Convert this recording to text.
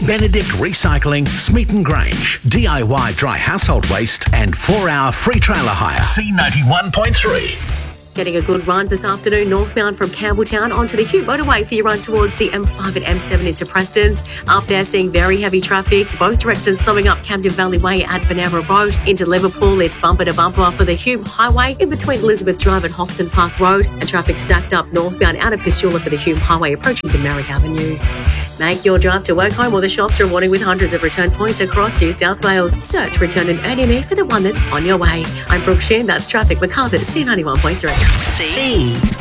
Benedict Recycling, Smeaton Grange, DIY dry household waste and 4-hour free trailer hire. C91.3. Getting a good run this afternoon northbound from Campbelltown onto the Hume motorway for your run towards the M5 and M7 into Prestons. Up there seeing very heavy traffic, both directions slowing up Camden Valley Way at Venera Road. Into Liverpool, it's bumper to bumper for the Hume Highway in between Elizabeth Drive and Hoxton Park Road. And traffic stacked up northbound out of Pisula for the Hume Highway approaching to Merrick Avenue. Make your drive to work, home or the shops rewarding with hundreds of return points across New South Wales. Search Return and Earn Me for the one that's on your way. I'm Brooke Sheen, that's Traffic Macarthur, C91.3. C.